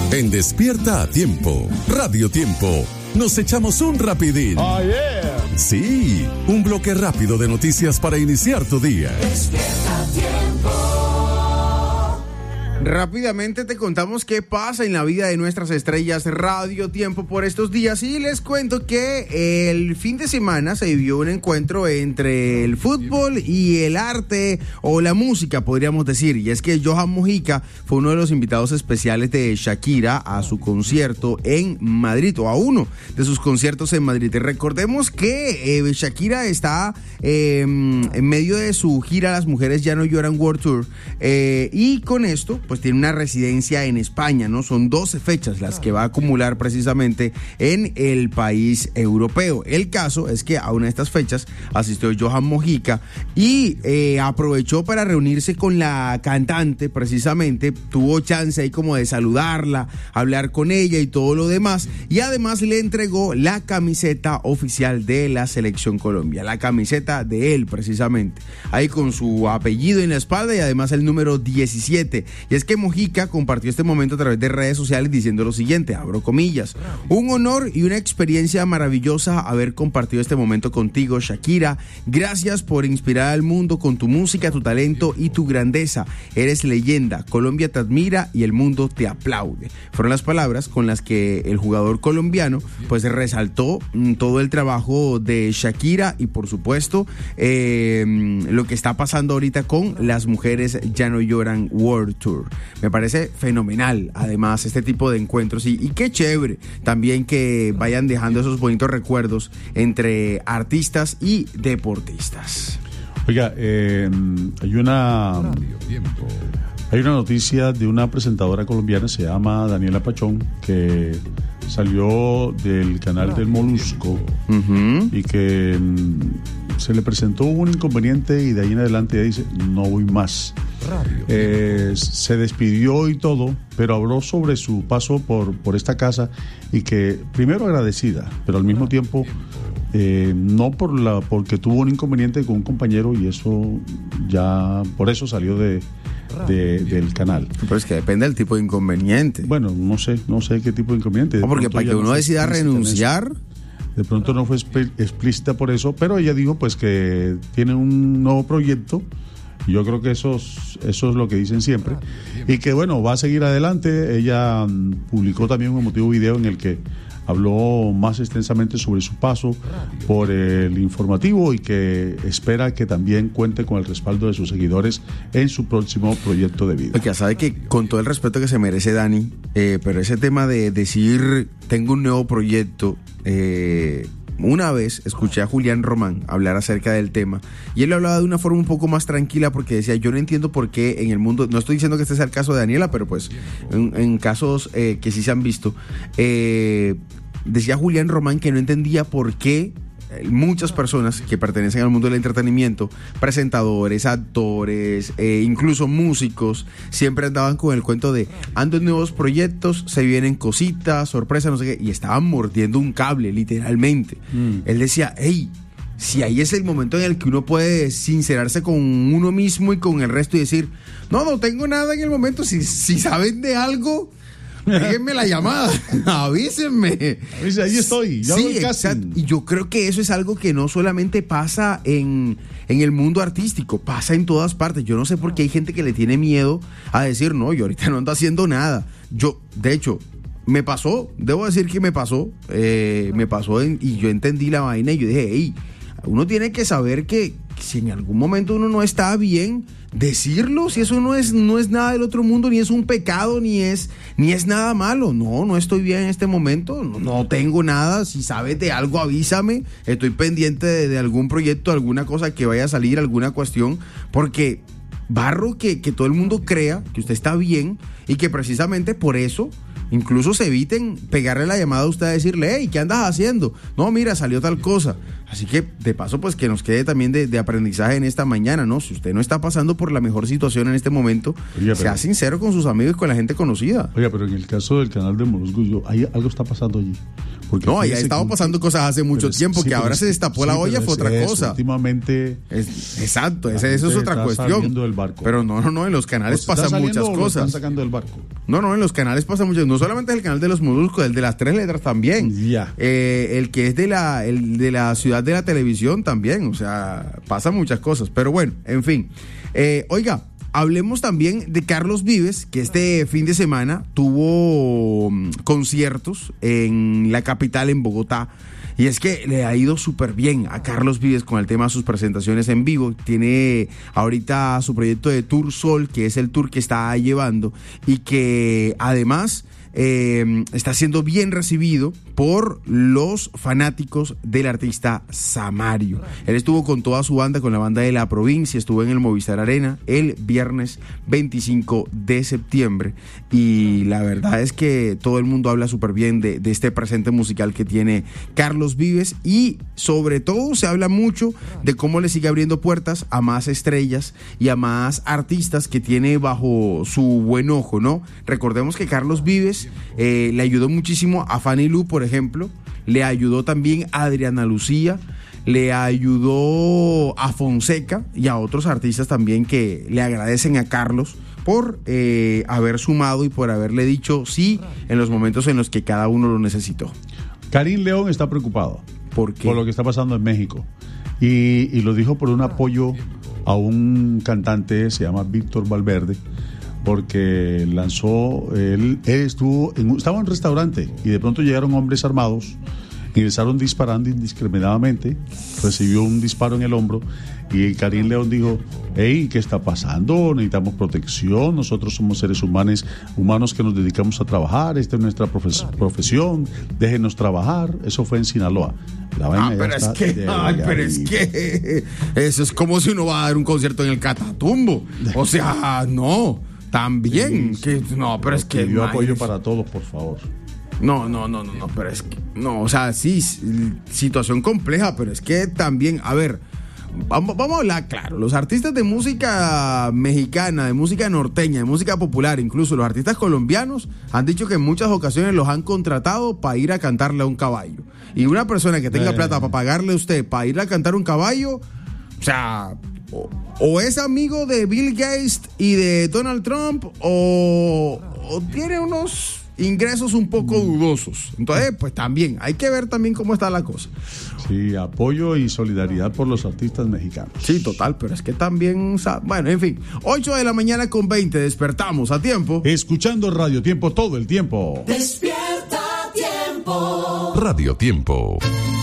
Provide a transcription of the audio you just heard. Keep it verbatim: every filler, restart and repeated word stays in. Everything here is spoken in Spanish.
En Despierta a Tiempo, Radio Tiempo, nos echamos un rapidín. Oh, yeah. Sí, un bloque rápido de noticias para iniciar tu día. Despierta a Tiempo. Rápidamente te contamos qué pasa en la vida de nuestras estrellas Radio Tiempo por estos días y les cuento que el fin de semana se vivió un encuentro entre el fútbol y el arte o la música, podríamos decir, y es que Johan Mojica fue uno de los invitados especiales de Shakira a su concierto en Madrid, o a uno de sus conciertos en Madrid. Recordemos que eh, Shakira está eh, en medio de su gira Las Mujeres Ya No Lloran World Tour eh, y con esto pues tiene una residencia en España, ¿no? Son doce fechas las que va a acumular precisamente en el país europeo. El caso es que a una de estas fechas asistió Johan Mojica y eh, aprovechó para reunirse con la cantante precisamente, tuvo chance ahí como de saludarla, hablar con ella y todo lo demás, y además le entregó la camiseta oficial de la Selección Colombia, la camiseta de él precisamente, ahí con su apellido en la espalda y además el número diecisiete. Y es que Mojica compartió este momento a través de redes sociales diciendo lo siguiente, abro comillas: un honor y una experiencia maravillosa haber compartido este momento contigo, Shakira. Gracias por inspirar al mundo con tu música, tu talento y tu grandeza. Eres leyenda, Colombia te admira y el mundo te aplaude. Fueron las palabras con las que el jugador colombiano pues resaltó mm, todo el trabajo de Shakira y por supuesto eh, lo que está pasando ahorita con Las Mujeres Ya No Lloran World Tour. Me parece fenomenal, además, este tipo de encuentros y, y qué chévere también que vayan dejando esos bonitos recuerdos entre artistas y deportistas. Oiga, eh, hay una hay una noticia de una presentadora colombiana, se llama Daniela Pachón, que salió del canal del Molusco uh-huh. y que mm, se le presentó un inconveniente y de ahí en adelante ella dice, no voy más. Eh, se despidió y todo, pero habló sobre su paso por, por esta casa y que primero agradecida, pero al mismo tiempo eh, no por la porque tuvo un inconveniente con un compañero y eso ya por eso salió de, de del canal. Pero es que depende del tipo de inconveniente. Bueno, no sé, no sé qué tipo de inconveniente. No, porque para que uno decida renunciar. De pronto no fue explícita por eso, pero ella dijo pues que tiene un nuevo proyecto. Yo creo que eso es, eso es lo que dicen siempre. Y que bueno, va a seguir adelante. Ella um, publicó también un emotivo video en el que habló más extensamente sobre su paso por el informativo y que espera que también cuente con el respaldo de sus seguidores en su próximo proyecto de vida. Porque ya sabe que con todo el respeto que se merece Dani, eh, pero ese tema de decir tengo un nuevo proyecto, eh, una vez escuché a Julián Román hablar acerca del tema y él hablaba de una forma un poco más tranquila porque decía, yo no entiendo por qué en el mundo, no estoy diciendo que este sea el caso de Daniela, pero pues en, en casos eh, que sí se han visto, eh, decía Julián Román que no entendía por qué muchas personas que pertenecen al mundo del entretenimiento, presentadores, actores, eh, incluso músicos, siempre andaban con el cuento de ando en nuevos proyectos, se vienen cositas, sorpresas, no sé qué, y estaban mordiendo un cable, literalmente. Mm. Él decía, hey, si ahí es el momento en el que uno puede sincerarse con uno mismo y con el resto y decir, no, no tengo nada en el momento, si, si saben de algo, déjenme la llamada, avísenme. Ahí estoy, ya sí, exacto. Y yo creo que eso es algo que no solamente pasa en, en el mundo artístico, pasa en todas partes. Yo no sé por qué hay gente que le tiene miedo a decir, no, yo ahorita no ando haciendo nada. Yo, de hecho, me pasó, debo decir que me pasó, eh, me pasó en, y yo entendí la vaina y yo dije, hey, uno tiene que saber que si en algún momento uno no está bien, decirlo, si eso no es, no es nada del otro mundo, ni es un pecado, ni es, ni es nada malo. No, no estoy bien en este momento, no, no tengo nada. Si sabes de algo, avísame. Estoy pendiente de, de algún proyecto, alguna cosa que vaya a salir, alguna cuestión, porque barro que, que todo el mundo crea que usted está bien y que precisamente por eso incluso se eviten pegarle la llamada a usted a decirle, hey, ¿qué andas haciendo? No, mira, salió tal cosa. Así que, de paso, pues que nos quede también de, de aprendizaje en esta mañana, ¿no? Si usted no está pasando por la mejor situación en este momento, oiga, sea pero, sincero con sus amigos y con la gente conocida. Oiga, pero en el caso del canal de Molusco, yo, ahí algo está pasando allí. Porque no, ya fíjese estaba que- pasando cosas hace mucho pero es- tiempo, sí, que pero ahora es- se destapó sí, la pero olla, fue otra eso, cosa. Últimamente. Es- exacto, La ese- eso es gente otra está cuestión. saliendo del barco. Pero no, no, no, en los canales ¿Está pasan saliendo muchas o lo están cosas. sacando del barco? No, no, en los canales pasan muchas, no solamente el canal de los moluscos, el de las tres letras también. Ya. Eh, el que es de la, el de la ciudad de la televisión también, o sea, pasan muchas cosas. Pero bueno, en fin. Eh, oiga, hablemos también de Carlos Vives, que este fin de semana tuvo mm, conciertos en la capital, en Bogotá. Y es que le ha ido súper bien a Carlos Vives con el tema de sus presentaciones en vivo. Tiene ahorita su proyecto de Tour Sol, que es el tour que está llevando y que además eh, está siendo bien recibido por los fanáticos del artista Samario. Él estuvo con toda su banda, con la banda de la provincia, estuvo en el Movistar Arena el viernes veinticinco de septiembre y la verdad es que todo el mundo habla súper bien de, de este presente musical que tiene Carlos Vives y sobre todo se habla mucho de cómo le sigue abriendo puertas a más estrellas y a más artistas que tiene bajo su buen ojo, ¿no? Recordemos que Carlos Vives eh, le ayudó muchísimo a Fanny Lu, por ejemplo, le ayudó también a Adriana Lucía, le ayudó a Fonseca y a otros artistas también que le agradecen a Carlos por eh, haber sumado y por haberle dicho sí en los momentos en los que cada uno lo necesitó. Karim León está preocupado ¿Por qué? por lo que está pasando en México. Y, y lo dijo por un apoyo a un cantante, se llama Víctor Valverde, porque lanzó, él, él estuvo, en, un- estaba en un restaurante y de pronto llegaron hombres armados, ingresaron disparando indiscriminadamente, recibió un disparo en el hombro y Karim León dijo, hey, ¿qué está pasando? Necesitamos protección, nosotros somos seres humanos, humanos que nos dedicamos a trabajar, esta es nuestra profes- profesión, déjenos trabajar. Eso fue en Sinaloa. La vaina Ah, ya pero es está que, de ay, pero es ahí. que eso es como si uno va a dar un concierto en el Catatumbo. O sea, no, también. Sí, que, no, pero es que. Pidió apoyo imagínese. para todos, por favor. No, no, no, no, no, pero es que. No, o sea, sí, s- situación compleja, pero es que también, a ver. Vamos, vamos a hablar claro, los artistas de música mexicana, de música norteña, de música popular, incluso los artistas colombianos han dicho que en muchas ocasiones los han contratado para ir a cantarle a un caballo. Y una persona que tenga Eh. plata para pagarle a usted para ir a cantar un caballo, o sea, o, o es amigo de Bill Gates y de Donald Trump o, o tiene unos ingresos un poco dudosos. Entonces, pues también, hay que ver también cómo está la cosa. Sí, apoyo y solidaridad por los artistas mexicanos. Sí, total, pero es que también, sa- bueno, en fin, ocho de la mañana con veinte, despertamos a tiempo. Escuchando Radio Tiempo todo el tiempo. Despierta tiempo. Radio Tiempo.